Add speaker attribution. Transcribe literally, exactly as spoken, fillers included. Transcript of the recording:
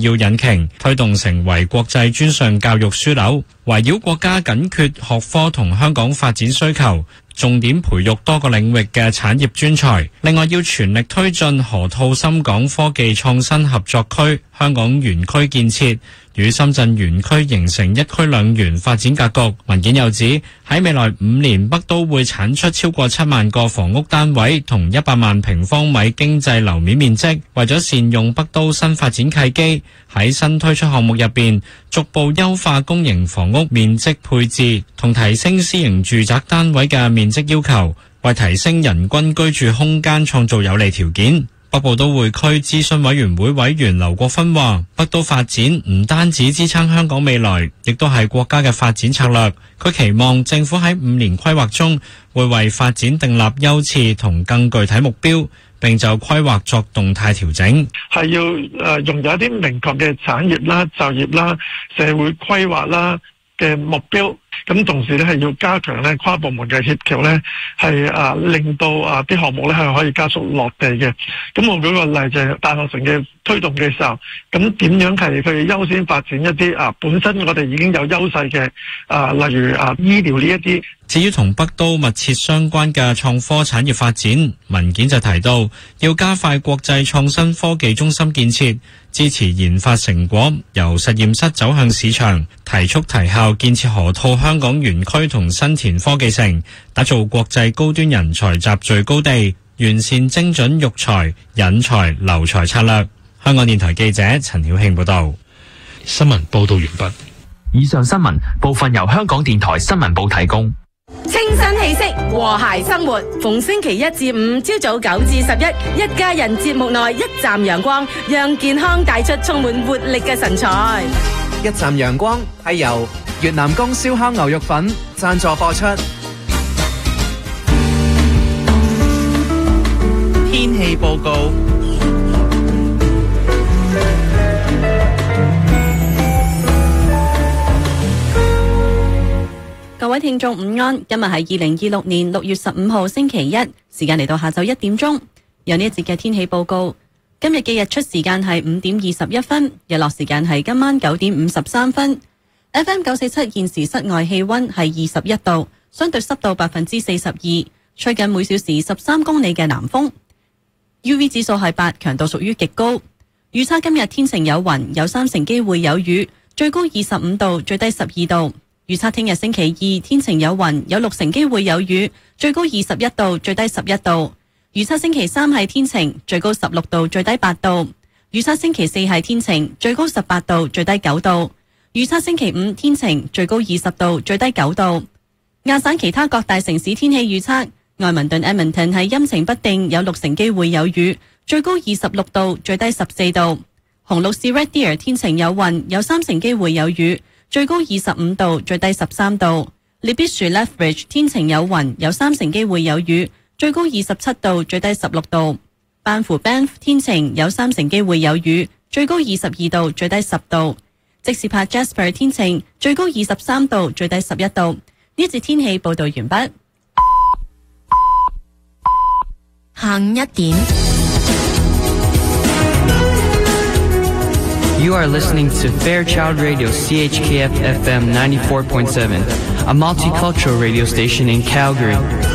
Speaker 1: 要引擎，推動成為國際專上教育樞紐，圍繞國家緊缺學科同香港發展需求，重點培育多個領域嘅產業專才。另外，要全力推進河套深港科技創新合作區香港園區建設，與深圳園區形成一區兩園發展格局。文件又指，喺未來五年，北都會產出超過七萬個房屋單位同一百萬平方米經濟樓面面積。為咗善用北都新發展契機，喺新推出項目入邊，逐步優化公營房屋面積配置，同提升私營住宅單位嘅面積要求，為提升人均居住空間創造有利條件。北部都會區諮詢委員會委員劉國勳話，北都發展唔單止支撐香港未來，亦都係國家嘅發展策略。佢期望政府喺五年規劃中會為發展訂立優次同更具體目標，並就規劃作動態調整。
Speaker 2: 係要誒用有一啲明確嘅產業啦、就業啦、社會規劃啦嘅目標。咁同時咧係要加強咧跨部門嘅協調咧，係啊令到啊啲項目咧係可以加速落地嘅。咁我舉個例就係大學城嘅推動嘅時候，咁點樣係去優先發展一啲啊本身我哋已經有優勢嘅啊，例如啊醫療呢一啲。
Speaker 1: 至於同北都密切相關嘅創科產業發展，文件就提到要加快國際創新科技中心建設，支持研發成果由實驗室走向市場，提速提效建設河套香港園區同新田科技城，打造國際高端人才集聚高地，完善精準育才、引才、留才策略。香港電台記者陳曉慶報道。
Speaker 3: 新聞報道完畢。
Speaker 4: 以上新聞部分由香港電台新聞部提供。
Speaker 5: 清新氣息，和諧生活。逢星期一至五朝早九至十一，一家人節目內一站陽光，讓健康帶出充滿活力嘅神采。
Speaker 6: 一站陽光係由越南公燒烤牛肉粉贊助播出。天氣報告。
Speaker 7: 各位聽眾午安，今日係二零二六年六月十五號星期一，時間嚟到下晝一點鐘。有呢一節嘅天氣報告。今日嘅日出時間係五點二十一分，日落時間係今晚九點五十三分。F M 九四七現時室外氣溫係二十一度，相對濕度百分之四十二，吹緊每小時十三公里嘅南風。U V 指數係八，強度屬於極高。預測今日天晴有雲，有三成機會有雨，最高二十五度，最低十二度。預測聽日星期二天晴有雲，有六成機會有雨，最高二十一度，最低十一度。預測星期三係天晴，最高十六度，最低八度。預測星期四係天晴，最高十八度，最低九度。預測星期五天晴，最高二十度，最低九度。亞省其他各大城市天氣預測：愛民頓 Edmonton 係陰晴不定，有六成機會有雨，最高二十六度，最低十四度。紅綠市 Red Deer 天晴有雲，有三成機會有雨，最高二十五度，最低十三度。Libishu Lethbridge 天晴有雲，有三成機會有雨，最高二十七度，最低十六度。班夫 Banff 天晴有三成機會有雨，最高二十二度，最低十度。即使拍 Jasper 天晴，最高二十三度，最低十一度。呢節天氣報道完畢。
Speaker 8: 下午一點。
Speaker 9: You are listening to Fairchild Radio C H K F F M ninety-four point seven, a multicultural radio station in Calgary.